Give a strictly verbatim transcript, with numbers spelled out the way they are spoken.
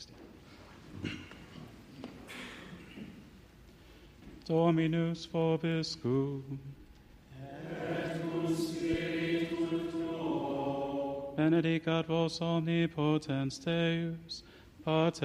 Christi. Dominus vobiscum. Et cum spiritu tuo. Benedicat vos omnipotens Deus, Pater